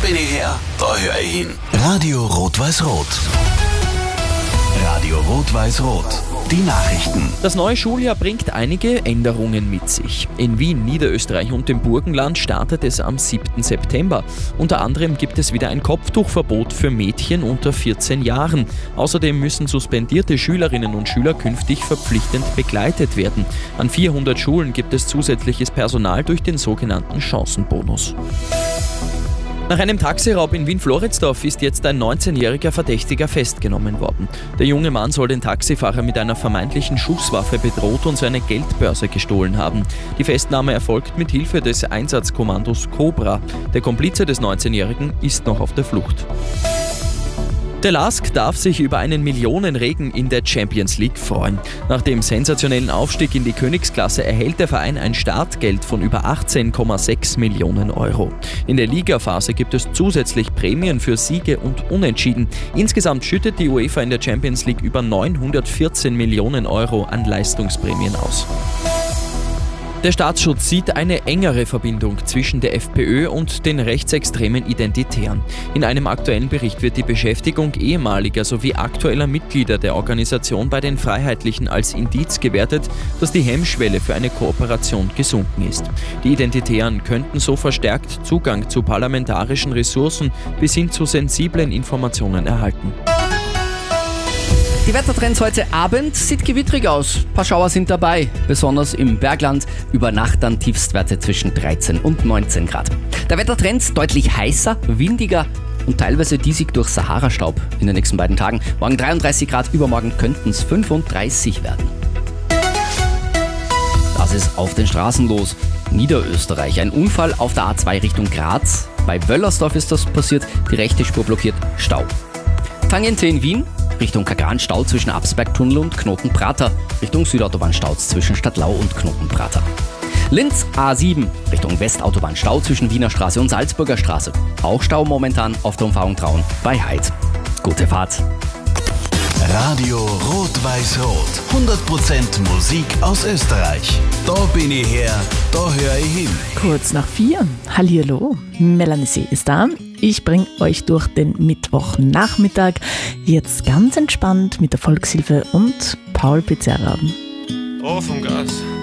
bin ich her, da höre ich hin. Radio Rot-Weiß-Rot. Radio Rot-Weiß-Rot. Die Nachrichten. Das neue Schuljahr bringt einige Änderungen mit sich. In Wien, Niederösterreich und dem Burgenland startet es am 7. September. Unter anderem gibt es wieder ein Kopftuchverbot für Mädchen unter 14 Jahren. Außerdem müssen suspendierte Schülerinnen und Schüler künftig verpflichtend begleitet werden. An 400 Schulen gibt es zusätzliches Personal durch den sogenannten Chancenbonus. Nach einem Taxiraub in Wien-Floridsdorf ist jetzt ein 19-jähriger Verdächtiger festgenommen worden. Der junge Mann soll den Taxifahrer mit einer vermeintlichen Schusswaffe bedroht und seine Geldbörse gestohlen haben. Die Festnahme erfolgt mit Hilfe des Einsatzkommandos Cobra. Der Komplize des 19-Jährigen ist noch auf der Flucht. Der LASK darf sich über einen Millionenregen in der Champions League freuen. Nach dem sensationellen Aufstieg in die Königsklasse erhält der Verein ein Startgeld von über 18,6 Millionen Euro. In der Ligaphase gibt es zusätzlich Prämien für Siege und Unentschieden. Insgesamt schüttet die UEFA in der Champions League über 914 Millionen Euro an Leistungsprämien aus. Der Staatsschutz sieht eine engere Verbindung zwischen der FPÖ und den rechtsextremen Identitären. In einem aktuellen Bericht wird die Beschäftigung ehemaliger sowie aktueller Mitglieder der Organisation bei den Freiheitlichen als Indiz gewertet, dass die Hemmschwelle für eine Kooperation gesunken ist. Die Identitären könnten so verstärkt Zugang zu parlamentarischen Ressourcen bis hin zu sensiblen Informationen erhalten. Die Wettertrends heute Abend sieht gewittrig aus. Ein paar Schauer sind dabei, besonders im Bergland. Über Nacht dann Tiefstwerte zwischen 13 und 19 Grad. Der Wettertrend deutlich heißer, windiger und teilweise diesig durch Sahara-Staub in den nächsten beiden Tagen. Morgen 33 Grad, übermorgen könnten es 35 werden. Das ist auf den Straßen los. Niederösterreich, ein Unfall auf der A2 Richtung Graz. Bei Wöllersdorf ist das passiert, die rechte Spur blockiert, Stau. Tangente in Wien, Richtung Kagran Stau zwischen Absbergtunnel und Knotenprater. Richtung Südautobahn Staus zwischen Stadtlau und Knotenprater. Linz A7 Richtung Westautobahn Stau zwischen Wiener Straße und Salzburger Straße. Auch Stau momentan auf der Umfahrung Traun bei Heid. Gute Fahrt. Radio Rot-Weiß-Rot. 100% Musik aus Österreich. Da bin ich her, da höre ich hin. Kurz nach 4. Hallihallo, Melanie C. ist da. Ich bringe euch durch den Mittwochnachmittag. Jetzt ganz entspannt mit der Volkshilfe und Paul Pizzerra. Oh, vom Gas.